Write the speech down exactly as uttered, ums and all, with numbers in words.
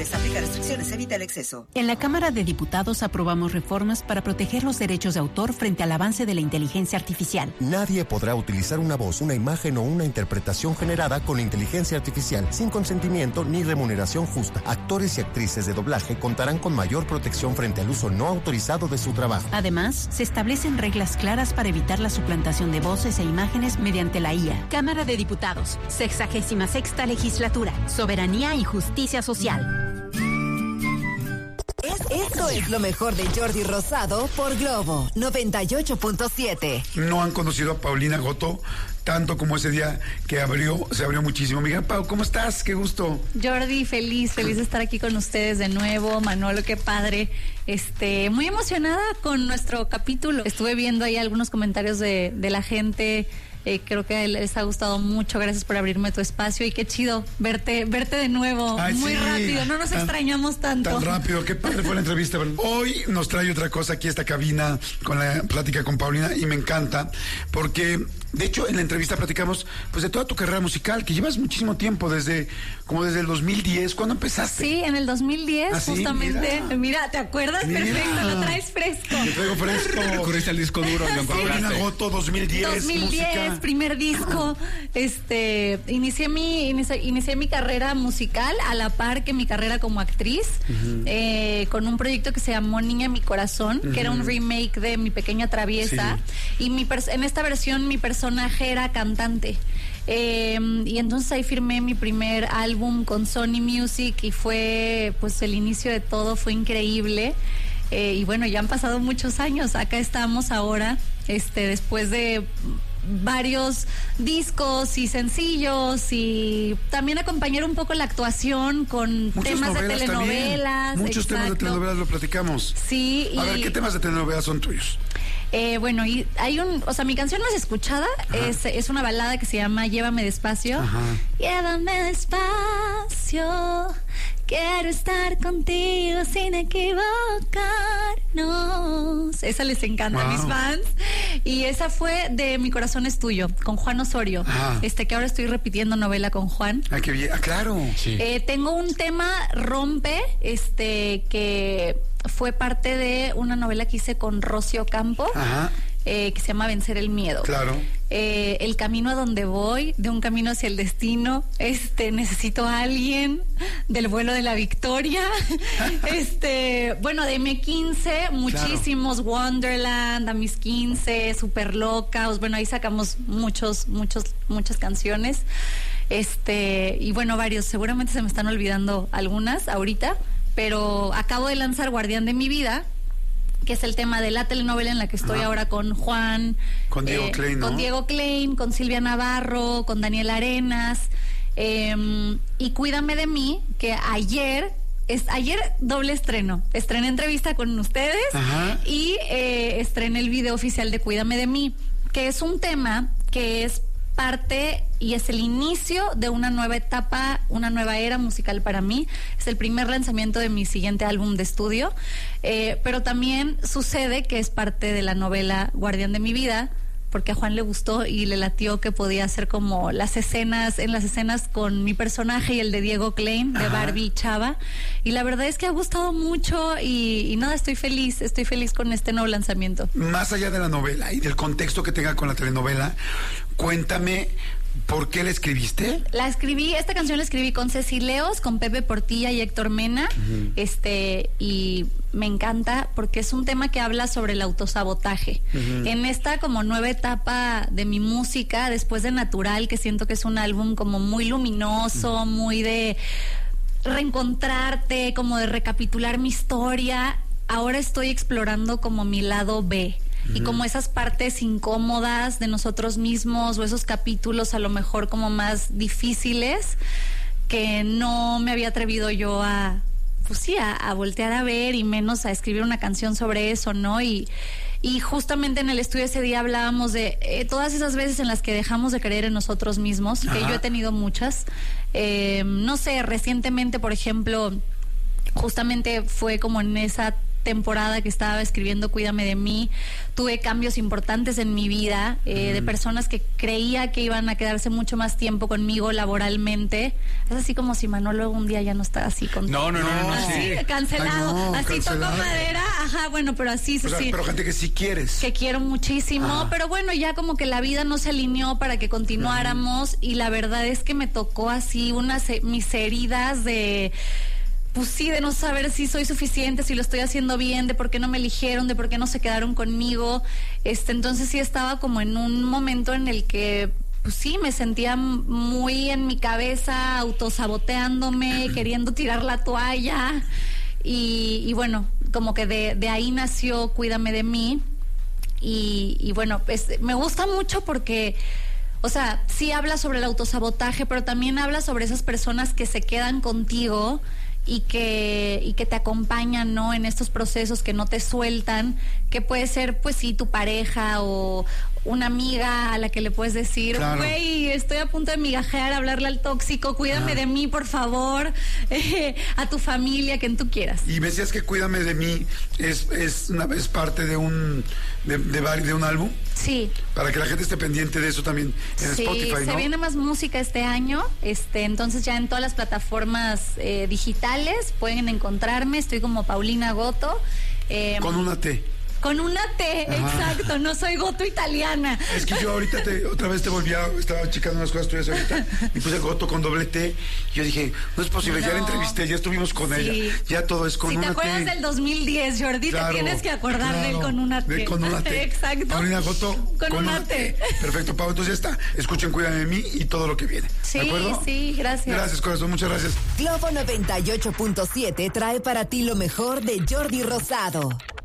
parciales. Aplica restricciones. Evita el exceso. En la Cámara de Diputados aprobamos reformas para proteger los derechos de autor frente al avance de la inteligencia artificial. Nadie podrá utilizar una voz, una imagen o una interpretación generada con inteligencia artificial sin consentimiento ni remuneración justa. Actores y actrices de doblaje contarán con mayor protección frente al uso no autorizado de su trabajo. Además, se establecen reglas claras para evitar la suplantación de voces e imágenes mediante la I A. Cámara de Diputados, sexagésima sexta legislatura, soberanía y justicia social. Es, esto es lo mejor de Jordi Rosado por Globo noventa y ocho punto siete. No han conocido a Paulina Goto tanto como ese día que abrió, se abrió muchísimo. Miguel Pau, ¿cómo estás? Qué gusto. Jordi, feliz, feliz de estar aquí con ustedes de nuevo. Manolo, qué padre. Este, muy emocionada con nuestro capítulo. Estuve viendo ahí algunos comentarios de, de la gente. Eh, creo que les ha gustado mucho. Gracias por abrirme tu espacio y qué chido verte verte de nuevo. Ay, muy sí, rápido, no nos tan, extrañamos tanto. Tan rápido, qué padre fue la entrevista. Hoy nos trae otra cosa aquí esta cabina con la plática con Paulina y me encanta porque de hecho en la entrevista platicamos pues de toda tu carrera musical que llevas muchísimo tiempo, desde como desde el dos mil diez. ¿Cuándo empezaste? Sí, en el dos mil diez. ¿Ah, justamente. Mira. Mira, ¿te acuerdas? Mira. Perfecto, lo traes fresco. Te traigo fresco. Recurriste al disco duro. Sí. Paulina Goto dos mil diez. dos mil diez, música. Primer disco. Este, inicié mi inicié, inicié mi carrera musical a la par que mi carrera como actriz, uh-huh. eh, con un proyecto que se llamó Niña Mi Corazón, uh-huh. que era un remake de Mi Pequeña Traviesa, sí. y mi pers- en esta versión mi personaje era cantante. Eh, y entonces ahí firmé mi primer álbum con Sony Music y fue pues el inicio de todo, fue increíble. Eh, y bueno, ya han pasado muchos años, acá estamos ahora, este, después de varios discos y sencillos y también acompañar un poco la actuación con muchas temas de telenovelas. También. Muchos exacto. temas de telenovelas lo platicamos. Sí. A y... ver, ¿qué temas de telenovelas son tuyos? Eh, bueno, y hay un, o sea, mi canción más escuchada es, es una balada que se llama Llévame Despacio. Ajá. Llévame despacio, quiero estar contigo sin equivocarnos. Esa les encanta wow. a mis fans. Y esa fue de Mi Corazón es Tuyo, con Juan Osorio. Ajá. Este que ahora estoy repitiendo novela con Juan. Ah, qué bien. Ah, claro. Sí. Eh, tengo un tema Rompe, este que fue parte de una novela que hice con Rocío Campo. Ajá. Eh, que se llama Vencer el Miedo. Claro. Eh, el camino a donde voy, de un camino hacia el destino, este, necesito a alguien, del vuelo de la victoria, este, bueno, de eme quince, muchísimos, claro. Wonderland, a mis quince, Super Locas, bueno, ahí sacamos muchos, muchos, muchas canciones, este, y bueno, varios, seguramente se me están olvidando algunas ahorita, pero acabo de lanzar Guardián de mi Vida, que es el tema de la telenovela en la que estoy Ajá. ahora con Juan, con Diego eh, Klein, ¿no? con Diego Klein, con Silvia Navarro, con Daniel Arenas, eh, y Cuídame de mí, que ayer es ayer doble estreno, estrené entrevista con ustedes Ajá. y eh, estrené el video oficial de Cuídame de mí, que es un tema que es parte y es el inicio de una nueva etapa, una nueva era musical para mí. Es el primer lanzamiento de mi siguiente álbum de estudio, eh, pero también sucede que es parte de la novela Guardián de mi Vida, porque a Juan le gustó y le latió que podía hacer como las escenas, en las escenas con mi personaje y el de Diego Klein, de Ajá. Barbie y Chava, y la verdad es que ha gustado mucho y, y nada, estoy feliz, estoy feliz con este nuevo lanzamiento. Más allá de la novela y del contexto que tenga con la telenovela, cuéntame, ¿por qué la escribiste? La escribí, esta canción la escribí con Ceci Leos, con Pepe Portilla y Héctor Mena, uh-huh. este, y me encanta porque es un tema que habla sobre el autosabotaje. Uh-huh. En esta como nueva etapa de mi música, después de Natural, que siento que es un álbum como muy luminoso, uh-huh. muy de reencontrarte, como de recapitular mi historia, ahora estoy explorando como mi lado B. Y como esas partes incómodas de nosotros mismos o esos capítulos a lo mejor como más difíciles que no me había atrevido yo a, pues sí, a, a voltear a ver y menos a escribir una canción sobre eso, ¿no? Y, y justamente en el estudio ese día hablábamos de eh, todas esas veces en las que dejamos de creer en nosotros mismos, Ajá. que yo he tenido muchas. Eh, no sé, recientemente, por ejemplo, justamente fue como en esa temporada que estaba escribiendo Cuídame de mí, tuve cambios importantes en mi vida, eh, mm. de personas que creía que iban a quedarse mucho más tiempo conmigo laboralmente. Es así como si Manolo un día ya no está así con... No, no, no, no, no así, sí. cancelado, Ay, no, así cancelado. toco madera, ajá, bueno, pero así, O sea, sí. pero gente que sí quieres. Que quiero muchísimo, Ah. pero bueno, ya como que la vida no se alineó para que continuáramos uh-huh. y la verdad es que me tocó así unas mis heridas de... Pues sí, de no saber si soy suficiente, si lo estoy haciendo bien, de por qué no me eligieron, de por qué no se quedaron conmigo. Este, entonces sí estaba como en un momento en el que, pues sí, me sentía muy en mi cabeza, autosaboteándome, queriendo tirar la toalla. Y, y bueno, como que de, de ahí nació Cuídame de mí. Y, y bueno, pues me gusta mucho porque... O sea, sí habla sobre el autosabotaje, pero también habla sobre esas personas que se quedan contigo y que y que te acompañan, ¿no? En estos procesos, que no te sueltan, que puede ser, pues sí, tu pareja o una amiga a la que le puedes decir, güey, claro. estoy a punto de migajear, hablarle al tóxico, cuídame ah. de mí, por favor, eh, a tu familia, quien tú quieras. Y me decías que Cuídame de mí es es una es parte de un de, de, de un álbum. Sí. Para que la gente esté pendiente de eso también en sí, Spotify, ¿no? Se viene más música este año, este, entonces ya en todas las plataformas eh, digitales pueden encontrarme, estoy como Paulina Goto. Eh, Con una T. Con una T, ajá. Exacto, no soy Goto italiana. Es que yo ahorita te, otra vez te volví a, estaba checando unas cosas tuyas ahorita y puse Goto con doble T y yo dije, no es posible, no. ya la entrevisté, ya estuvimos con sí. ella, ya todo es con si una T. Si te acuerdas del dos mil diez, Jordi, claro, te tienes que acordar claro, de él con una T. De con una T. Exacto. Paulina Goto con, con una, una T. T. Perfecto, Pau, entonces ya está. Escuchen Cuídame de mí y todo lo que viene. Sí, ¿de acuerdo? Sí, gracias. Gracias, corazón, muchas gracias. Globo noventa y ocho punto siete trae para ti lo mejor de Jordi Rosado.